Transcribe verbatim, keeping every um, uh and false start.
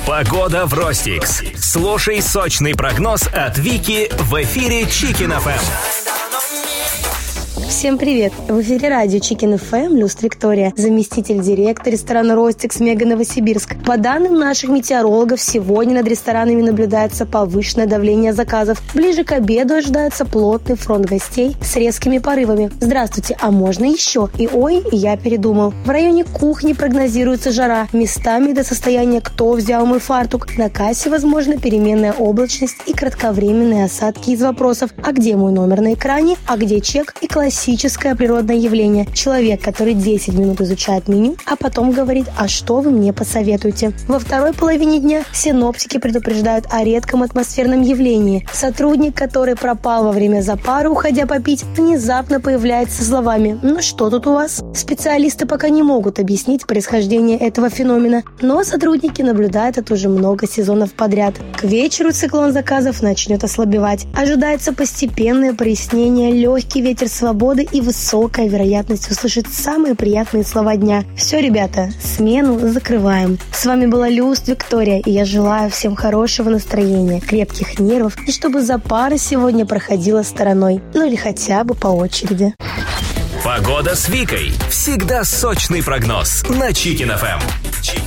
Погода в Ростикс. Слушай сочный прогноз от Вики в эфире Chicken эф эм. Всем привет! В эфире радио Chicken эф эм, Люст Виктория, заместитель директора ресторана «Ростикс» Мега Новосибирск. По данным наших метеорологов, сегодня над ресторанами наблюдается повышенное давление заказов. Ближе к обеду ожидается плотный фронт гостей с резкими порывами. Здравствуйте, а можно еще? И ой, я передумал. В районе кухни прогнозируется жара. Местами до состояния «кто взял мой фартук?». На кассе возможна переменная облачность и кратковременные осадки из вопросов: а где мой номер на экране, а где чек, и классический Классическое природное явление. Человек, который десять минут изучает меню, а потом говорит: а что вы мне посоветуете? Во второй половине дня синоптики предупреждают о редком атмосферном явлении. Сотрудник, который пропал во время запара, уходя попить, внезапно появляется со словами: ну что тут у вас? Специалисты пока не могут объяснить происхождение этого феномена, но сотрудники наблюдают это уже много сезонов подряд. К вечеру циклон заказов начнет ослабевать. Ожидается постепенное прояснение, легкий ветер свободы и высокая вероятность услышать самые приятные слова дня. Все, ребята, смену закрываем. С вами была Люст Виктория, и я желаю всем хорошего настроения, крепких нервов, и чтобы запара сегодня проходила стороной. Ну или хотя бы по очереди. Погода с Викой. Всегда сочный прогноз на Chicken эф эм.